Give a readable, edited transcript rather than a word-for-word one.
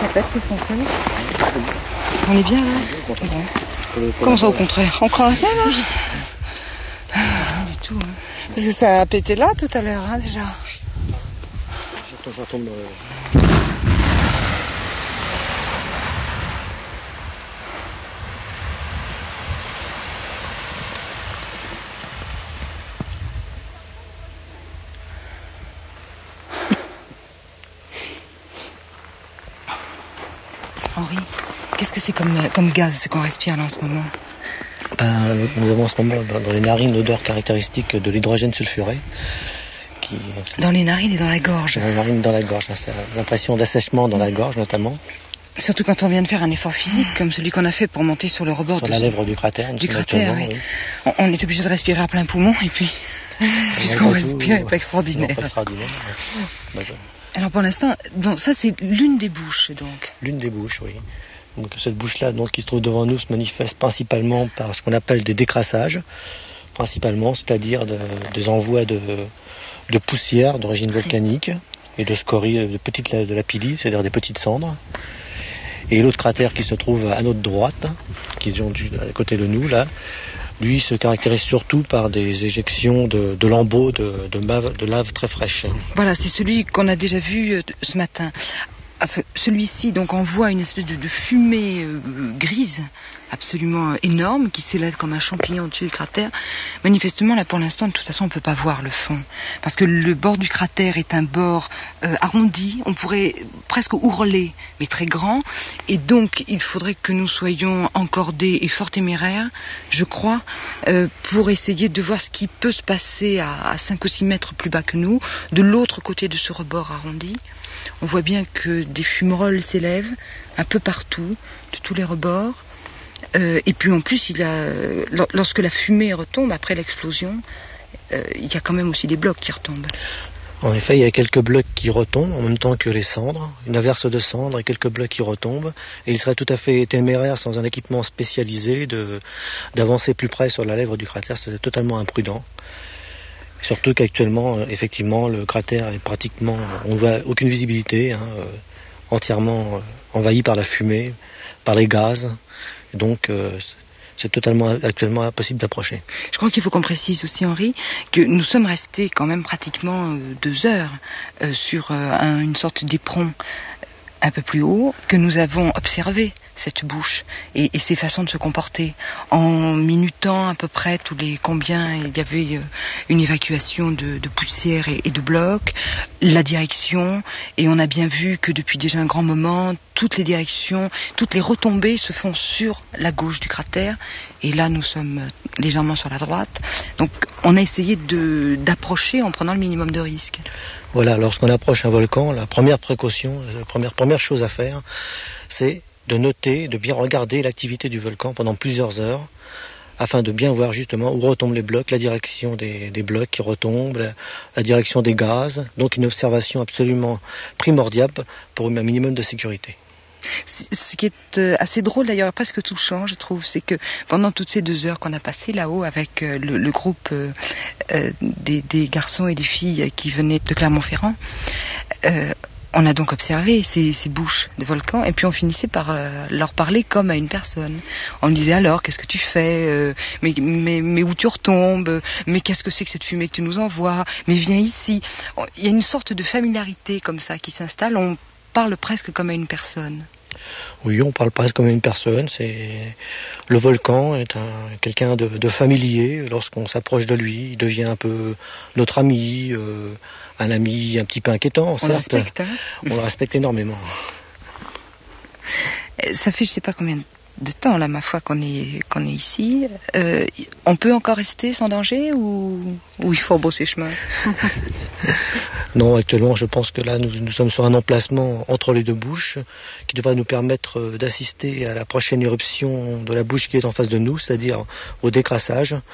Ça pète, qu'est-ce qu'on fait? On est bien là? Bon. Comment ça au contraire? On craint ça là? Rien du tout. Hein. Parce que ça a pété là tout à l'heure hein, déjà. Ça tombe. Henri, qu'est-ce que c'est comme gaz qu'on respire là en ce moment? Nous avons en ce moment dans les narines l'odeur caractéristique de l'hydrogène sulfuré. Dans les narines et dans la gorge. Dans les narines et dans la gorge, c'est l'impression d'assèchement dans la gorge notamment. Surtout quand on vient de faire un effort physique comme celui qu'on a fait pour monter sur le rebord sur la lèvre du cratère. Oui. On est obligé de respirer à plein poumon et puis puisqu'on respire, c'est pas extraordinaire. Non, pas extraordinaire. Alors pour l'instant, ça c'est l'une des bouches donc. L'une des bouches, oui. Donc cette bouche-là, donc, qui se trouve devant nous, se manifeste principalement par ce qu'on appelle des décrassages, principalement, c'est-à-dire des envois de poussière d'origine volcanique et de scories, de lapidie, c'est-à-dire des petites cendres. Et l'autre cratère qui se trouve à notre droite, qui est à côté de nous, là, lui se caractérise surtout par des éjections de lambeaux de lave très fraîche. Voilà, c'est celui qu'on a déjà vu ce matin. Celui-ci donc envoie une espèce de fumée grise absolument énorme qui s'élève comme un champignon au-dessus du cratère. Manifestement là pour l'instant de toute façon on ne peut pas voir le fond parce que le bord du cratère est un bord arrondi, on pourrait presque hurler mais très grand et donc il faudrait que nous soyons encordés et fort téméraires je crois pour essayer de voir ce qui peut se passer à 5 ou 6 mètres plus bas que nous de l'autre côté de ce rebord arrondi. On voit bien que des fumerolles s'élèvent un peu partout, de tous les rebords. Et puis en plus, lorsque la fumée retombe après l'explosion, il y a quand même aussi des blocs qui retombent. En effet, il y a quelques blocs qui retombent en même temps que les cendres, une averse de cendres et quelques blocs qui retombent. Et il serait tout à fait téméraire sans un équipement spécialisé d'avancer plus près sur la lèvre du cratère, c'est totalement imprudent. Surtout qu'actuellement, effectivement, le cratère est pratiquement, on ne voit aucune visibilité, entièrement envahi par la fumée, par les gaz. Donc, c'est actuellement impossible d'approcher. Je crois qu'il faut qu'on précise aussi, Henri, que nous sommes restés quand même pratiquement 2 heures sur une sorte d'éperon un peu plus haut, que nous avons observé cette bouche et ses façons de se comporter en minutant à peu près tous les combien il y avait une évacuation de poussière et de blocs, la direction, et on a bien vu que depuis déjà un grand moment toutes les directions, toutes les retombées se font sur la gauche du cratère et là nous sommes légèrement sur la droite, donc on a essayé d'approcher en prenant le minimum de risques. Voilà, lorsqu'on approche un volcan, la première précaution, la première chose à faire, c'est de noter, de bien regarder l'activité du volcan pendant plusieurs heures, afin de bien voir justement où retombent les blocs, la direction des blocs qui retombent, la direction des gaz, donc une observation absolument primordiale pour un minimum de sécurité. Ce qui est assez drôle d'ailleurs, presque touchant je trouve, c'est que pendant toutes ces 2 heures qu'on a passées là-haut avec le groupe des garçons et des filles qui venaient de Clermont-Ferrand, on a donc observé ces bouches de volcans et puis on finissait par leur parler comme à une personne. On disait alors qu'est-ce que tu fais, mais où tu retombes, mais qu'est-ce que c'est que cette fumée que tu nous envoies, mais viens ici. Il y a une sorte de familiarité comme ça qui s'installe, on parle presque comme à une personne. Oui, on parle presque comme à une personne. Le volcan est quelqu'un de familier. Lorsqu'on s'approche de lui, il devient un peu notre ami, un ami un petit peu inquiétant. On le respecte, hein ? On le respecte énormément. Ça fait je sais pas combien de temps là, ma foi, qu'on est ici. On peut encore rester sans danger ou il faut rebrousser chemin? Non, actuellement, je pense que là, nous sommes sur un emplacement entre les 2 bouches qui devrait nous permettre d'assister à la prochaine éruption de la bouche qui est en face de nous, c'est-à-dire au décrassage.